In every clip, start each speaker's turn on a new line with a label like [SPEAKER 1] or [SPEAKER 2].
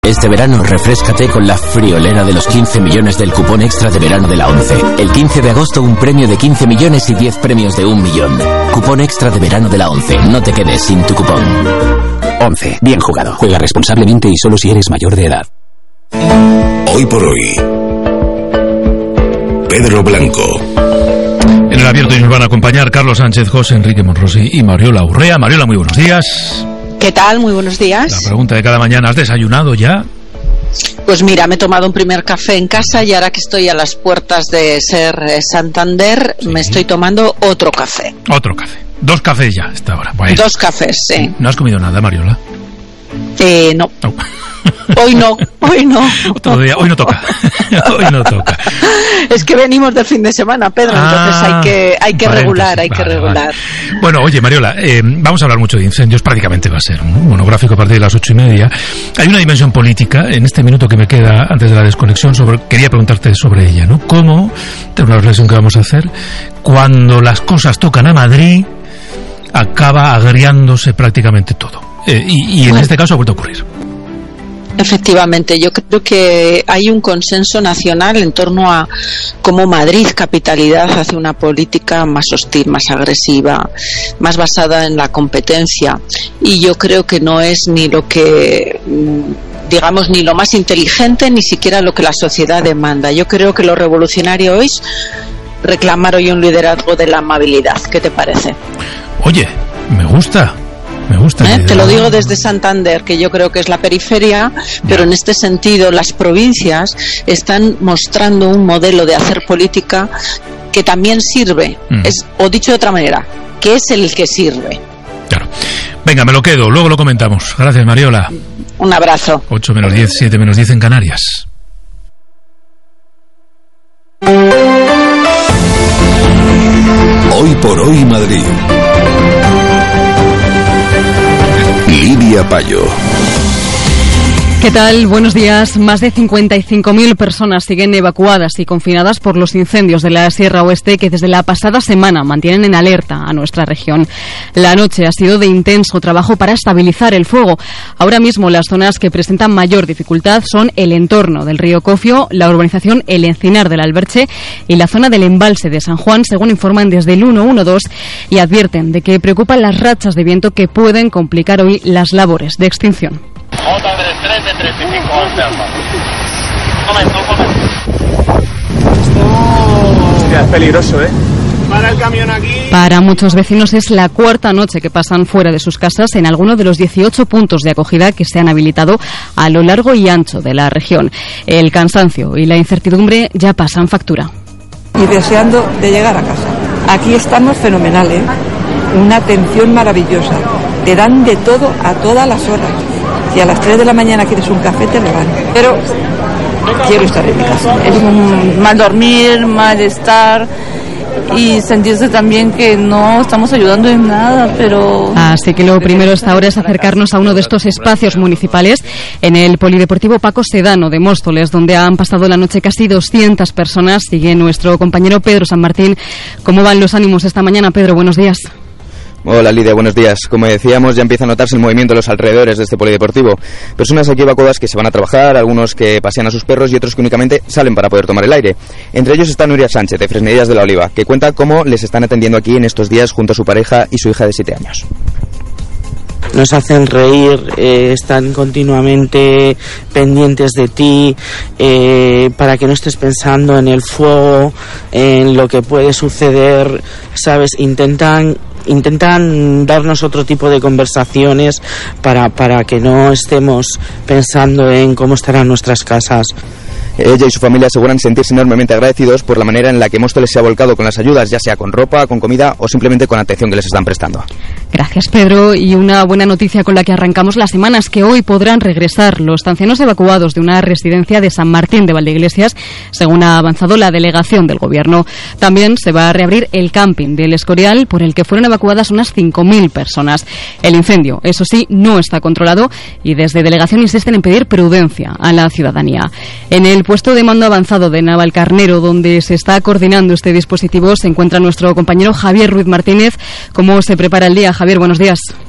[SPEAKER 1] Este verano refréscate con la friolera de los 15 millones del cupón extra de verano de la ONCE. El 15 de agosto un premio de 15 millones y 10 premios de 1 millón. Cupón extra de verano de la ONCE. No te quedes sin tu cupón. ONCE. Bien jugado. Juega responsablemente y solo si eres mayor de edad.
[SPEAKER 2] Hoy por hoy, Pedro Blanco.
[SPEAKER 3] En el abierto nos van a acompañar Carlos Sánchez, José Enrique Monrosi y Mariola Urrea. Mariola, muy buenos días.
[SPEAKER 4] ¿Qué tal? Muy buenos días.
[SPEAKER 3] La pregunta de cada mañana, ¿has desayunado ya?
[SPEAKER 4] Pues mira, me he tomado un primer café en casa y ahora que estoy a las puertas de ser Santander, sí, me estoy tomando otro café.
[SPEAKER 3] Otro café. 2 cafés ya hasta ahora. Bueno.
[SPEAKER 4] 2 cafés, sí.
[SPEAKER 3] ¿No has comido nada, Mariola?
[SPEAKER 4] No. Hoy no.
[SPEAKER 3] Otro día, hoy no toca. Hoy no toca.
[SPEAKER 4] Es que venimos del fin de semana, Pedro, entonces hay que regular.
[SPEAKER 3] Vale. Bueno, oye, Mariola, vamos a hablar mucho de incendios, prácticamente va a ser un monográfico a partir de las 8:30. Hay una dimensión política, en este minuto que me queda antes de la desconexión, quería preguntarte sobre ella, ¿no? ¿Cómo, de una reflexión que vamos a hacer, cuando las cosas tocan a Madrid, acaba agriándose prácticamente todo? Y en este caso ha vuelto a ocurrir.
[SPEAKER 4] Efectivamente, yo creo que hay un consenso nacional en torno a cómo Madrid, capitalidad, hace una política más hostil, más agresiva, más basada en la competencia. Y yo creo que no es ni lo que, digamos, ni lo más inteligente, ni siquiera lo que la sociedad demanda. Yo creo que lo revolucionario es reclamar hoy un liderazgo de la amabilidad. ¿Qué te parece?
[SPEAKER 3] Oye, me gusta.
[SPEAKER 4] Te lo digo desde Santander, que yo creo que es la periferia, pero en este sentido las provincias están mostrando un modelo de hacer política que también sirve, o dicho de otra manera, que es el que sirve.
[SPEAKER 3] Claro. Venga, me lo quedo, luego lo comentamos. Gracias, Mariola.
[SPEAKER 4] Un abrazo.
[SPEAKER 3] 8 menos 10, 7 menos 10 en Canarias.
[SPEAKER 2] Hoy por hoy, Madrid. Lidia Payo.
[SPEAKER 5] ¿Qué tal? Buenos días. Más de 55.000 personas siguen evacuadas y confinadas por los incendios de la Sierra Oeste que desde la pasada semana mantienen en alerta a nuestra región. La noche ha sido de intenso trabajo para estabilizar el fuego. Ahora mismo las zonas que presentan mayor dificultad son el entorno del río Cofio, la urbanización El Encinar del Alberche y la zona del embalse de San Juan, según informan desde el 112, y advierten de que preocupan las rachas de viento que pueden complicar hoy las labores de extinción.
[SPEAKER 6] Otra de 3 de 35 alfa.
[SPEAKER 7] Hostia, es peligroso, ¿eh?
[SPEAKER 6] Para el camión aquí.
[SPEAKER 5] Para muchos vecinos es la cuarta noche que pasan fuera de sus casas en alguno de los 18 puntos de acogida que se han habilitado a lo largo y ancho de la región. El cansancio y la incertidumbre ya pasan factura.
[SPEAKER 8] Y deseando de llegar a casa. Aquí estamos fenomenal, ¿eh? Una atención maravillosa. Te dan de todo a todas las horas. Si a las 3 de la mañana quieres un café, te lo dan. Pero quiero estar en mi casa.
[SPEAKER 9] Es un mal dormir, malestar y sentirse también que no estamos ayudando en nada, pero...
[SPEAKER 5] Así que lo primero hasta ahora es acercarnos a uno de estos espacios municipales en el Polideportivo Paco Sedano de Móstoles, donde han pasado la noche casi 200 personas. Sigue nuestro compañero Pedro San Martín. ¿Cómo van los ánimos esta mañana, Pedro? Buenos días.
[SPEAKER 10] Hola Lidia, buenos días. Como decíamos, ya empieza a notarse el movimiento en los alrededores de este polideportivo. Personas aquí evacuadas que se van a trabajar, algunos que pasean a sus perros y otros que únicamente salen para poder tomar el aire. Entre ellos está Nuria Sánchez, de Fresnedillas de la Oliva, que cuenta cómo les están atendiendo aquí en estos días junto a su pareja y su hija de 7 años.
[SPEAKER 11] Nos hacen reír, están continuamente pendientes de ti, para que no estés pensando en el fuego, en lo que puede suceder, ¿sabes? Intentan darnos otro tipo de conversaciones para que no estemos pensando en cómo estarán nuestras casas.
[SPEAKER 10] Ella y su familia aseguran sentirse enormemente agradecidos por la manera en la que Móstoles se ha volcado con las ayudas, ya sea con ropa, con comida o simplemente con la atención que les están prestando.
[SPEAKER 5] Gracias, Pedro. Y una buena noticia con la que arrancamos la semana es que hoy podrán regresar los ancianos evacuados de una residencia de San Martín de Valdeiglesias, según ha avanzado la delegación del Gobierno. También se va a reabrir el camping del Escorial, por el que fueron evacuadas unas 5.000 personas. El incendio, eso sí, no está controlado y desde delegación insisten en pedir prudencia a la ciudadanía. En el puesto de mando avanzado de Navalcarnero, donde se está coordinando este dispositivo, se encuentra nuestro compañero Javier Ruiz Martínez. ¿Cómo se prepara el día? Javier, buenos días.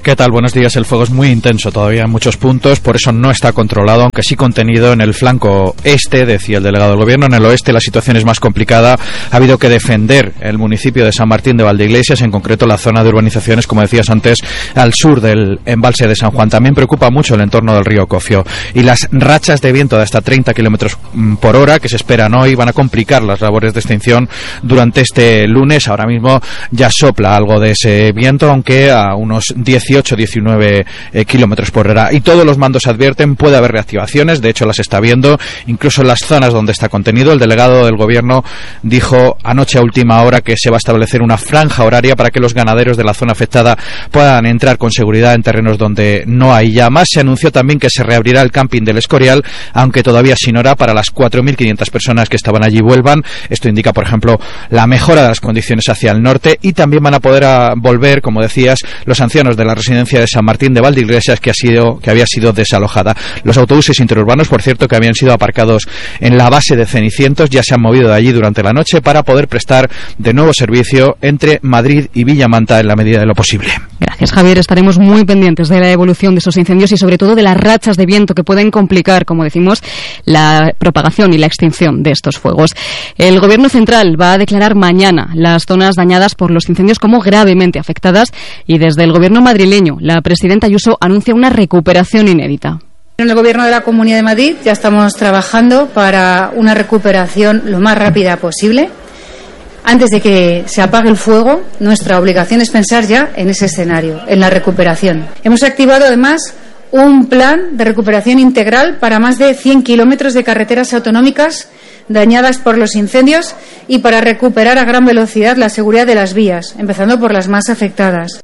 [SPEAKER 7] ¿Qué tal? Buenos días. El fuego es muy intenso todavía en muchos puntos, por eso no está controlado, aunque sí contenido en el flanco este, decía el delegado del Gobierno. En el oeste la situación es más complicada. Ha habido que defender el municipio de San Martín de Valdeiglesias, en concreto la zona de urbanizaciones, como decías antes, al sur del embalse de San Juan. También preocupa mucho el entorno del río Cofio. Y las rachas de viento de hasta 30 kilómetros por hora que se esperan hoy van a complicar las labores de extinción durante este lunes. Ahora mismo ya sopla algo de ese viento, aunque a unos 18-19 kilómetros por hora. Y todos los mandos advierten, puede haber reactivaciones, de hecho las está viendo, incluso en las zonas donde está contenido. El delegado del Gobierno dijo anoche a última hora que se va a establecer una franja horaria para que los ganaderos de la zona afectada puedan entrar con seguridad en terrenos donde no hay llamas. Se anunció también que se reabrirá el camping del Escorial, aunque todavía sin hora, para las 4.500 personas que estaban allí vuelvan. Esto indica, por ejemplo, la mejora de las condiciones hacia el norte, y también van a poder volver, como decías, los ancianos de la residencia de San Martín de Valdeiglesias que había sido desalojada. Los autobuses interurbanos, por cierto, que habían sido aparcados en la base de Cenicientos, ya se han movido de allí durante la noche para poder prestar de nuevo servicio entre Madrid y Villamanta en la medida de lo posible.
[SPEAKER 5] Gracias, Javier. Estaremos muy pendientes de la evolución de esos incendios y sobre todo de las rachas de viento que pueden complicar, como decimos, la propagación y la extinción de estos fuegos. El Gobierno central va a declarar mañana las zonas dañadas por los incendios como gravemente afectadas, y desde el Gobierno madrileño la presidenta Ayuso anuncia una recuperación inédita.
[SPEAKER 12] En el Gobierno de la Comunidad de Madrid ya estamos trabajando para una recuperación lo más rápida posible. Antes de que se apague el fuego, nuestra obligación es pensar ya en ese escenario, en la recuperación. Hemos activado además un plan de recuperación integral para más de 100 kilómetros de carreteras autonómicas dañadas por los incendios y para recuperar a gran velocidad la seguridad de las vías, empezando por las más afectadas.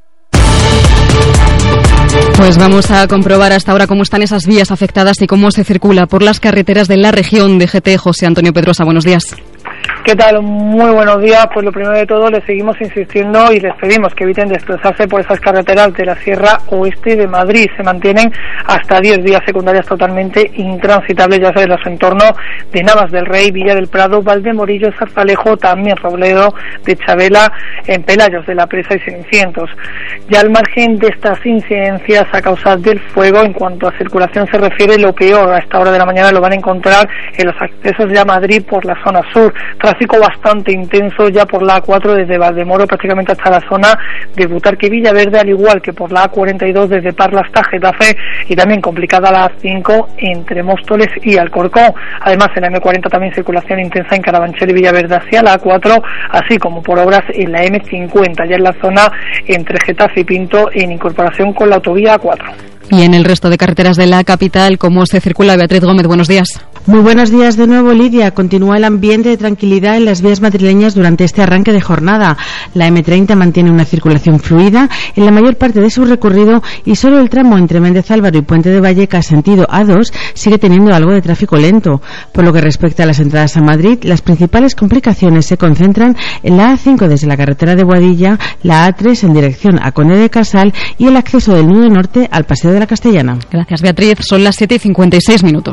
[SPEAKER 5] Pues vamos a comprobar hasta ahora cómo están esas vías afectadas y cómo se circula por las carreteras de la región. DGT, José Antonio Pedrosa, buenos días.
[SPEAKER 13] ¿Qué tal? Muy buenos días. Pues lo primero de todo, les seguimos insistiendo y les pedimos que eviten desplazarse por esas carreteras de la Sierra Oeste de Madrid. Se mantienen hasta 10 vías secundarias totalmente intransitables, ya sea en los entornos de Navas del Rey, Villa del Prado, Valdemorillo, Zarzalejo, también Robledo de Chabela, en Pelayos de la Presa y Cenicientos. Ya al margen de estas incidencias a causa del fuego, en cuanto a circulación se refiere, lo peor a esta hora de la mañana lo van a encontrar en los accesos ya a Madrid por la zona sur. Tráfico bastante intenso ya por la A4 desde Valdemoro prácticamente hasta la zona de Butarque Villaverde, al igual que por la A42 desde Parla hasta Getafe, y también complicada la A5 entre Móstoles y Alcorcón. Además, en la M40 también circulación intensa en Carabanchel y Villaverde hacia la A4, así como por obras en la M50, ya en la zona entre Getafe y Pinto, en incorporación con la autovía A4.
[SPEAKER 5] Y en el resto de carreteras de la capital, ¿cómo se circula? Beatriz Gómez, buenos días.
[SPEAKER 14] Muy buenos días de nuevo, Lidia. Continúa el ambiente de tranquilidad en las vías madrileñas durante este arranque de jornada. La M30 mantiene una circulación fluida en la mayor parte de su recorrido y solo el tramo entre Méndez Álvaro y Puente de Vallecas, sentido A2, sigue teniendo algo de tráfico lento. Por lo que respecta a las entradas a Madrid, las principales complicaciones se concentran en la A5 desde la carretera de Boadilla, la A3 en dirección a Conde de Casal y el acceso del nudo norte al Paseo de la Castellana.
[SPEAKER 5] Gracias, Beatriz. Son las 7:56.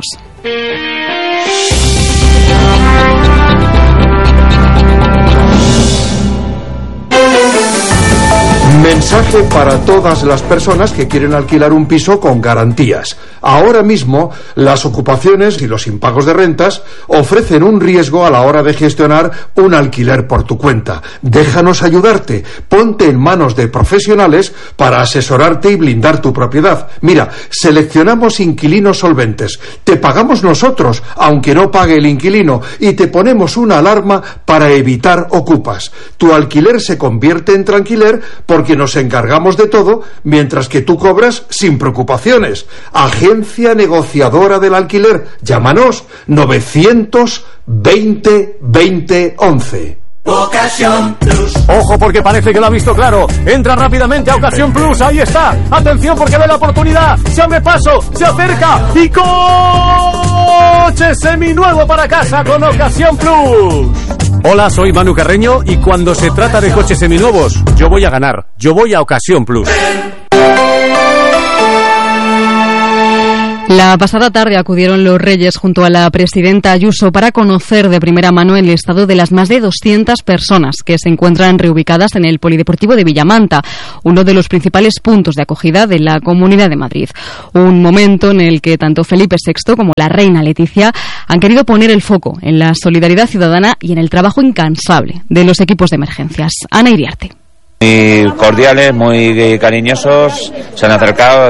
[SPEAKER 15] Mensaje para todas las personas que quieren alquilar un piso con garantías. Ahora mismo, las ocupaciones y los impagos de rentas ofrecen un riesgo a la hora de gestionar un alquiler por tu cuenta. Déjanos ayudarte. Ponte en manos de profesionales para asesorarte y blindar tu propiedad. Mira, seleccionamos inquilinos solventes. Te pagamos nosotros, aunque no pague el inquilino, y te ponemos una alarma para evitar ocupas. Tu alquiler se convierte en tranquiler porque nos encargamos de todo, mientras que tú cobras sin preocupaciones. Agencia negociadora del alquiler. Llámanos 920 20 11.
[SPEAKER 16] Ocasión Plus. Ojo, porque parece que lo ha visto claro. Entra rápidamente a Ocasión Plus. Ahí está. Atención, porque ve la oportunidad. Se abre paso, se acerca y coche seminuevo para casa con Ocasión Plus. Hola, soy Manu Carreño y cuando se trata de coches seminuevos, yo voy a ganar. Yo voy a Ocasión Plus.
[SPEAKER 5] La pasada tarde acudieron los Reyes junto a la presidenta Ayuso para conocer de primera mano el estado de las más de 200 personas que se encuentran reubicadas en el Polideportivo de Villamanta, uno de los principales puntos de acogida de la Comunidad de Madrid. Un momento en el que tanto Felipe VI como la reina Leticia han querido poner el foco en la solidaridad ciudadana y en el trabajo incansable de los equipos de emergencias. Ana Iriarte.
[SPEAKER 17] Muy cordiales, muy cariñosos, se han acercado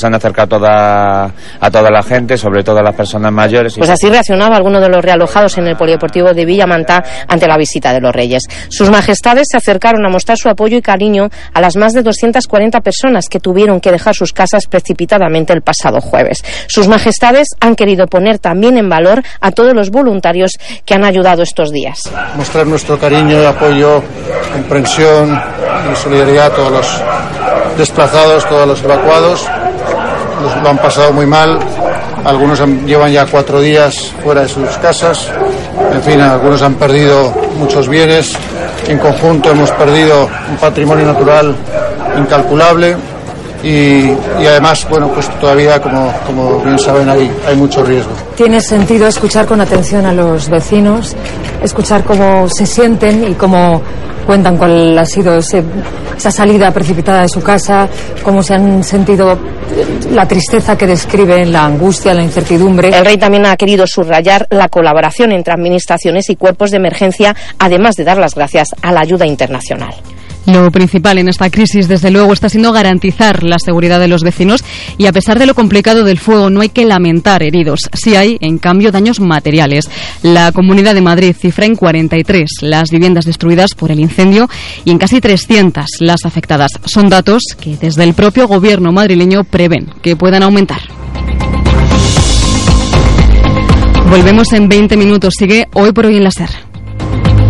[SPEAKER 17] a toda la gente, sobre todo a las personas mayores.
[SPEAKER 18] Pues así reaccionaba alguno de los realojados en el Polideportivo de Villamanta ante la visita de los Reyes. Sus majestades se acercaron a mostrar su apoyo y cariño a las más de 240 personas que tuvieron que dejar sus casas precipitadamente el pasado jueves. Sus majestades han querido poner también en valor a todos los voluntarios que han ayudado estos días.
[SPEAKER 19] Mostrar nuestro cariño, apoyo, comprensión y solidaridad a todos los desplazados, todos los evacuados. Lo han pasado muy mal, algunos llevan ya 4 días fuera de sus casas, en fin, algunos han perdido muchos bienes, en conjunto hemos perdido un patrimonio natural incalculable y además, bueno, pues todavía, como bien saben, hay mucho riesgo.
[SPEAKER 20] Tiene sentido escuchar con atención a los vecinos, escuchar cómo se sienten y cómo cuentan cuál ha sido esa salida precipitada de su casa, cómo se han sentido, la tristeza que describen, la angustia, la incertidumbre.
[SPEAKER 18] El rey también ha querido subrayar la colaboración entre administraciones y cuerpos de emergencia, además de dar las gracias a la ayuda internacional.
[SPEAKER 5] Lo principal en esta crisis, desde luego, está siendo garantizar la seguridad de los vecinos y, a pesar de lo complicado del fuego, no hay que lamentar heridos. Sí hay, en cambio, daños materiales. La Comunidad de Madrid cifra en 43 las viviendas destruidas por el incendio y en casi 300 las afectadas. Son datos que desde el propio gobierno madrileño prevén que puedan aumentar. Volvemos en 20 minutos. Sigue Hoy por Hoy en la SER.